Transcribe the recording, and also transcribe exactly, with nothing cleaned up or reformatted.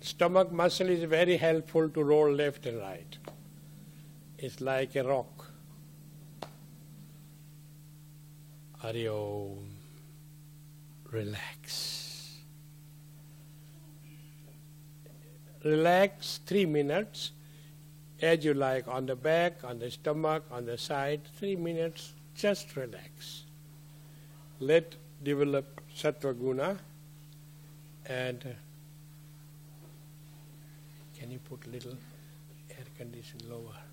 stomach muscle is very helpful to roll left and right. It's like a rock. Hari Om. Relax. Relax three minutes, as you like, on the back, on the stomach, on the side, three minutes, just relax. Let develop Sattva Guna, and uh, can you put little air condition lower?